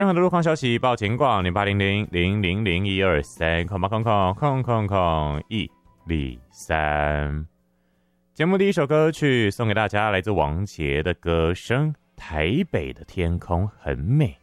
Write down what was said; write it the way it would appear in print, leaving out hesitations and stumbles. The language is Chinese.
任何的路况消息报警广0800-000-123，0800-103。节目第一首歌曲送给大家，来自王杰的歌声《台北的天空很美》。